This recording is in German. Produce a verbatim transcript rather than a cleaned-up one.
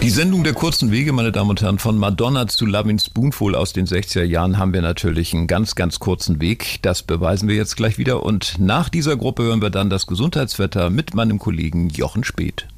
Die Sendung der kurzen Wege, meine Damen und Herren, von Madonna zu Lovin' Spoonful aus den sechziger Jahren haben wir natürlich einen ganz, ganz kurzen Weg. Das beweisen wir jetzt gleich wieder. Und nach dieser Gruppe hören wir dann das Gesundheitswetter mit meinem Kollegen Jochen Speth.